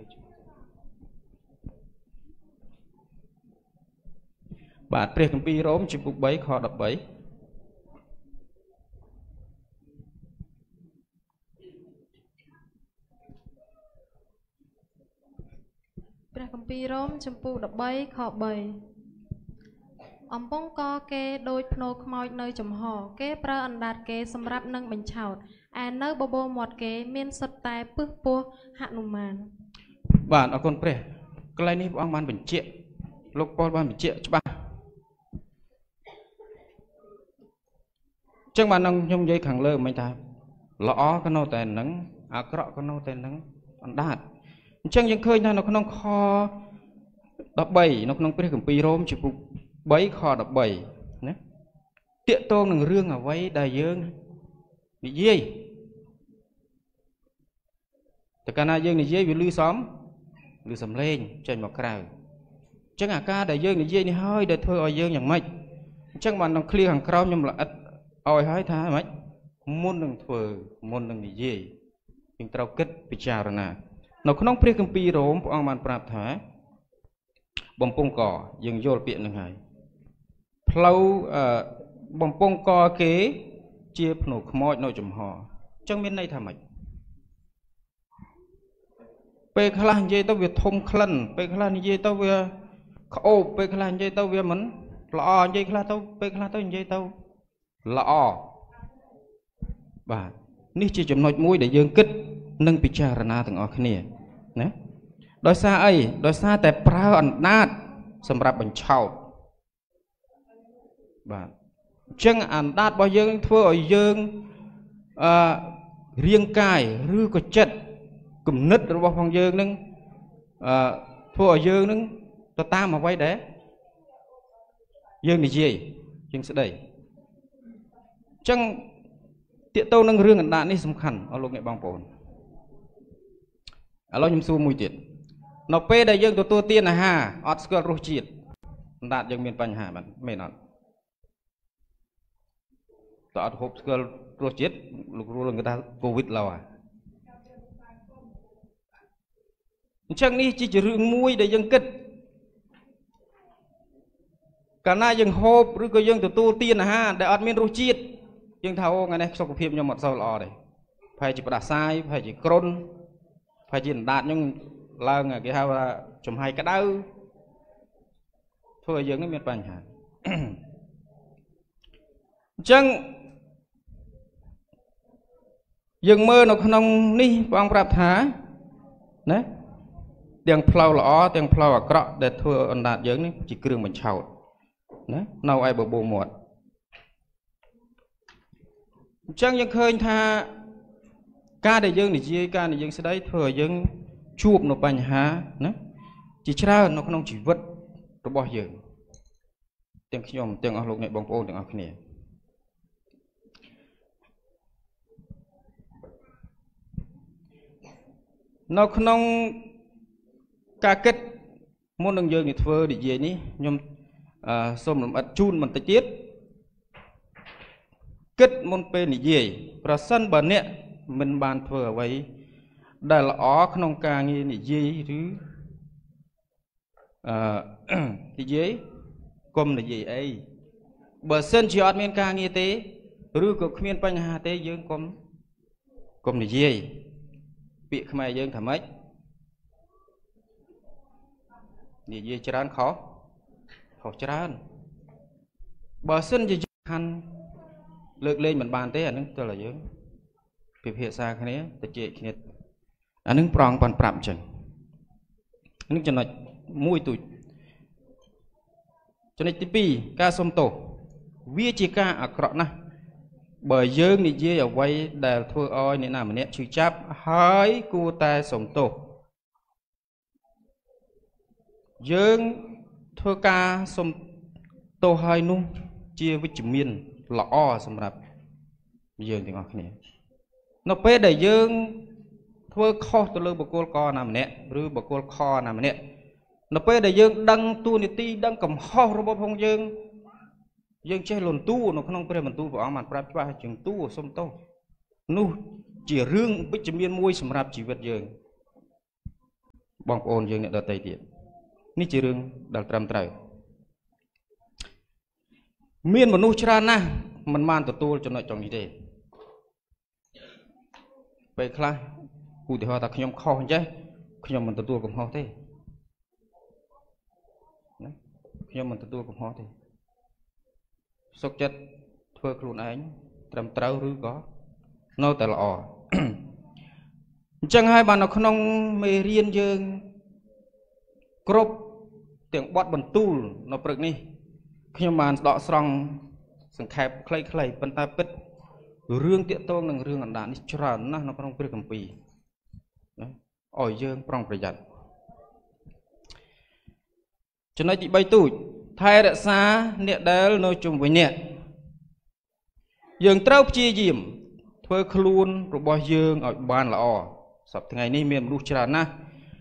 បាទព្រះគម្ពីររ៉ូមជំពូក3ខ13 ព្រះគម្ពីររ៉ូមជំពូក13ខ3អំពងកគេដូចភ្នោខ្មោចនៅចំហគេប្រើអណ្ដាតគេសម្រាប់នឹងបញ្ឆោតឯនៅបបោមាត់គេមានសុទ្ធតែពឹសពោះហនុមានបាទអរគុណព្រះកន្លែងនេះព្រះអង្គបានបញ្ជាក់លោកប៉ុលបានបញ្ជាក់ច្បាស់ចឹងបានខ្ញុំនិយាយខាងលើមិនថាល្អក៏នៅតែនឹងអាក្រក់ក៏នៅតែនឹងអណ្ដាតអញ្ចឹងយើងឃើញថានៅក្នុងខ13នៅក្នុងព្រះគម្ពីររ៉ូមជំពូក3ខ13ណាតាកតងនឹងរឿងអ្វីដែលយើងនិយាយតែកាលណាយើងនិយាយវាលឺសំឡេងចេញមកក្រៅអញ្ចឹងអាការដែលយើងនិយាយនេះហើយដែលធ្វើឲ្យយើងយ៉ាងម៉េចអញ្ចឹងបានក្នុងឃ្លាខាងក្រោមខ្ញុំល្អិតឲ្យហើយថាម៉េចមុននឹងធ្វើមុននឹងនិយាយយើងត្រូវគិតពិចារណានៅក្នុងព្រះគម្ពីររ៉ូមព្រះអង្គបានប្រាប់ថាបំពង់កយើងយល់ពាក្យនឹងហើយផ្លូវបំពង់កគេជាភ្នោខ្មោចនៅចំហអញ្ចឹងមានន័យថាម៉េចពេលខ្លះនិយាយទៅវាធំក្លិនពេលខ្លះនិយាយទៅវាក្អូបពេលខ្លះនិយាយទៅវាមិនល្អនិយាយខ្លះទៅពេលខ្លះទៅនិយាយទៅល្អបាទនេះជាចំណុចមួយដែលយើងគិតនិងពិចារណាទាំងអស់គ្នាណាដោយសារអីដោយសារតែប្រើអណ្ដាតសម្រាប់បញ្ឆោតបាទអញ្ចឹងអណ្ដាតរបស់យើងធ្វើឲ្យយើងរាងកាយឬក៏ចិត្តគំនិតរបស់ផងយើងនឹងធ្វើឲ្យយើងនឹងទៅតាមអ្វីដែលយើងនិយាយយើងស្ដីអញ្ចឹងទាក់ទងនឹងរឿងអណ្ដាតនេះសំខាន់អស់លោកអ្នកបងប្អូនឥឡូវខ្ញុំសួរមួយទៀតនៅពេលដែលយើងទទួលទានអាហារអត់ស្គាល់រសជាតិអណ្ដាតយើងមានបញ្ហាបាទមែនអត់តើអត់ហូបស្គាល់រសជាតិលោកគ្រូនឹងគេថាកូវីដឡើយអញ្ចឹងនេះជារឿងមួយដែលយើងគិតកាលណាយើងហូបឬក៏យើងទទួលទានអាហារដែលអត់មានរសជាតិយើងថាអូថ្ងៃនេះសុខភាពខ្ញុំអត់សូវល្អទេប្រហែលជាផ្ដាសាយប្រហែលជាគ្រុនប្រហែលជាអណ្ដាតខ្ញុំឡើងគេហៅថាចំហាយក្តៅធ្វើឲ្យយើងនេះមានបញ្ហាអញ្ចឹងយើងមើលនៅក្នុងនេះព្រះអង្គប្រាប់ថាណាទាំងផ្លូវល្អទាំងផ្លូវអាក្រក់ដែលធ្វើអណ្ដាតយើងនេះជាគ្រឿងបញ្ឆោតណានៅឯបបោមាត់អញ្ចឹងយើងឃើញថាការដែលយើងនិយាយការដែលយើងស្ដីធ្វើឲ្យយើងជួបនៅបញ្ហាណាជាច្រើននៅក្នុងជីវិតរបស់យើងទាំងខ្ញុំទាំងអស់លោកអ្នកបងប្អូនទាំងអស់គ្នានៅក្នុងការគិតមុននឹងយើងទៅធ្វើនិយាយនេះខ្ញុំសូមលំអិតជូនបន្តិចទៀតគិតមុនពេលនិយាយប្រសិនបើអ្នកមិនបានធ្វើអ្វីដែលល្អក្នុងការងារនិយាយឬនិយាយកុំនិយាយអីបើសិនជាអត់មានការងារទេឬក៏គ្មានបញ្ហាទេយើងកុំនិយាយពាក្យខ្មែរយើងថាម៉េចនិយាយច្រើនខុសច្រើនបើសិនជាខាន់លើកលែងមិនបានទេអានឹងទល់តែយើងពិភាក្សាគ្នាទៅជែកគ្នាអានឹងប្រងបានប្រាប់អញ្ចឹងនឹងចំណុចមួយទូចចំណុចទី2ការសុំទោសវាជាការអាក្រក់ណាស់បើយើងនិយាយអ្វីដែលធ្វើឲ្យអ្នកណាម្នាក់ឈឺចាប់ហើយគួរតែសុំទោសយើងធ្វើការសុំទោសហើយនោះជាវិជ្ជមានល្អសម្រាប់យើងទាំងអស់គ្នានៅពេលដែលយើងធ្វើខុសទៅលើបុគ្គលកណាម្នាក់ឬបុគ្គលខណាម្នាក់នៅពេលដែលយើងដឹងទូនីតិដឹងកំហុសរបស់ផងយើងចេះលន់តួនៅក្នុងព្រះបន្ទូលព្រះអង្គបានប្រាប់ច្បាស់ជាងតួសុំទោសនោះជារឿងវិជ្ជមានមួយសម្រាប់ជីវិតយើងបងប្អូនយើងអ្នកដទៃទៀតនេះជារឿងដែលត្រឹមត្រូវមានមនុស្សច្រើនណាស់មិនបានទទួលចំណុចត្រង់នេះទេពេលខ្លះឧទាហរណ៍ថាខ្ញុំខុសអញ្ចេះខ្ញុំមិនទទួលកំហុសទេណាខ្ញុំមិនទទួលកំហុសទេសុខចិត្តធ្វើខ្លួនឯងត្រឹមត្រូវឬក៏នៅតែល្អអញ្ចឹងហើយបាននៅក្នុងមេរៀនយើងគ្រប់ទាំងបទបន្ទូលនៅព្រឹកនេះខ្ញុំបានដកស្រង់សង្ខេបខ្លីៗប៉ុន្តែពិតរឿងតាក់ទងនឹងរឿងអណ្ដាតនេះច្រើនណាស់នៅក្នុងព្រះគម្ពីរណាឲ្យយើងប្រុងប្រយ័ត្នចំណុចទី3ទូចថែរក្សាអ្នកដែលនៅជុំវិញអ្នកយើងត្រូវព្យាយាមធ្វើខ្លួនរបស់យើងឲ្យបានល្អសប្តាហ៍ថ្ងៃនេះមានមនុស្សច្រើនណាស់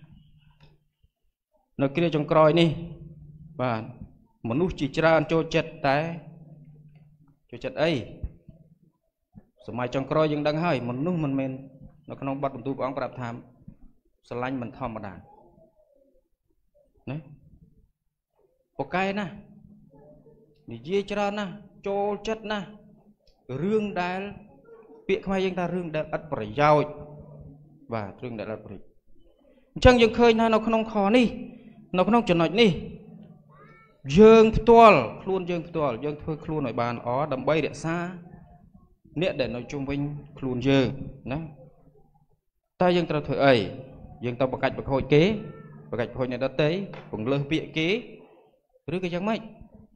នៅគ្រាចុងក្រោយនេះបាទមនុស្សជាច្រើនចូលចិត្តតែចូលចិត្តអីសម័យចុងក្រោយយើងដឹងហើយមនុស្សមិនមែននៅក្នុងបទបន្ទូលព្រះអង្គប្រាប់ថាស្រឡាញ់មិនធម្មតាណាពូកែណានិយាយច្រើនណាស់ចូលចិត្តណាស់រឿងដែលពាក្យខ្មែរយើងថារឿងដែលឥតប្រយោជន៍បាទរឿងដែលឥតប្រយោជន៍អញ្ចឹងយើងឃើញថានៅក្នុងខនេះនៅក្នុងចំណុចនេះយើងផ្ទាល់ខ្លួនយើងផ្ទាល់យើងធ្វើខ្លួនឲ្យបានល្អដើម្បីរក្សាអ្នកដែលនៅជុំវិញខ្លួនយើងណាតែយើងត្រូវធ្វើអីយើងត្រូវបង្កាច់បង្ខូចគេបង្កាច់បង្ខូចអ្នកដទៃពង្លើសពាក្យគេឬក៏យ៉ាងម៉េច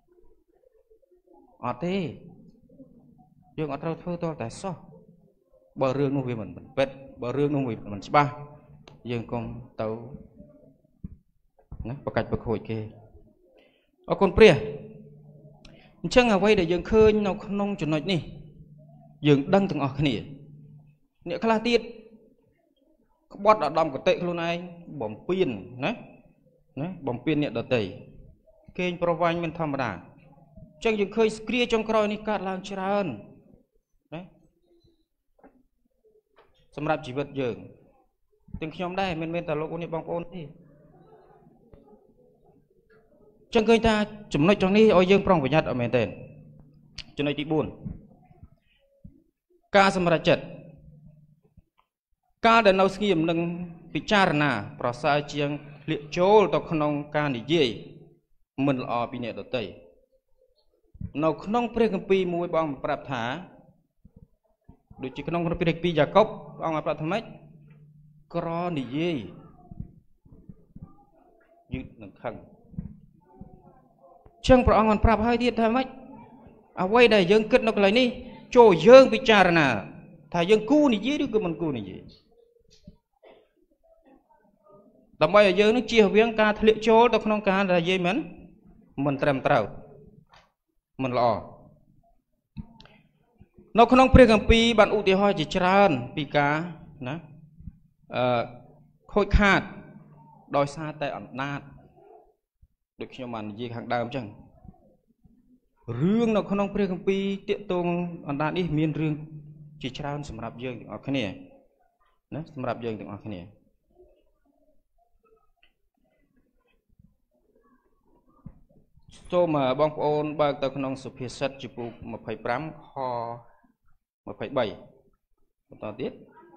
អត់ទេយើងអត់ត្រូវធ្វើតតែសោះបើរឿងនោះវាមិនពិតបើរឿងនោះវាមិនច្បាស់យើងកុំទៅណាបង្កាច់បង្ខូចគេអរគុណព្រះអញ្ចឹងអ្វីដែលយើងឃើញនៅក្នុងចំណុចនេះយើងដឹងទាំងអស់គ្នាអ្នកខ្លះទៀតក្បត់អាដាមកតិខ្លួនឯងបំពេញណាបំពេញអ្នកដទៃគេងប្រវាញ់មិនធម្មតាអញ្ចឹងយើងឃើញស្គ្រាចុងក្រោយនេះកើតឡើងច្រើនណាសម្រាប់ជីវិតយើងទាំងខ្ញុំដែរមិនមែនតែលោកនេះបងប្អូនទេចឹងឃើញថាចំណុចត្រង់នេះឲ្យយើងប្រុងប្រយ័ត្នអត់មែនទេចំណុចទី4ការសម្រេចចិត្តការដែលនៅស្ងៀមនឹងពិចារណាប្រសើរជាងធ្លាក់ចូលទៅក្នុងការនិយាយមិនល្អពីអ្នកដទៃនៅក្នុងព្រះគម្ពីរមួយបងប្រាប់ថាដូចជាក្នុងព្រះគម្ពីរយ៉ាកុបព្រះអង្គប្រាប់ថាម៉េចក្រនិយាយយឺតនឹងខឹងចឹងព្រះអង្គបានប្រាប់ហើយទៀតថាម៉េចអ្វីដែលយើងគិតនៅកន្លែងនេះចូលយើងពិចារណាថាយើងគូនិយាយឬក៏មិនគូនិយាយដើម្បីឲ្យយើងនឹងជៀសវាងការធ្លាក់ចូលទៅក្នុងការដែលនិយាយមិនត្រឹមត្រូវមិនល្អនៅក្នុងព្រះគម្ពីរបានឧទាហរណ៍ជាច្រើនពីការណាខូចខាតដោយសារតែអណ្ដាតដូចខ្ញុំបាននិយាយខាងដើមអញ្ចឹងរឿងនៅក្នុងព្រះគម្ពីរទាក់ទងអណ្ដាតនេះមានរឿងជាច្រើនសម្រាប់យើងទាំងអស់គ្នាណាសម្រាប់យើងទាំងអស់គ្នាសូមបងប្អូនបើកទៅក្នុងសុភាសិតចំពោះ25ខ23បន្តទៀត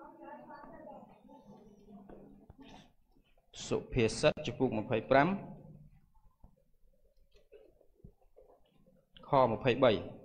សុភាសិតចំពោះ25ខ23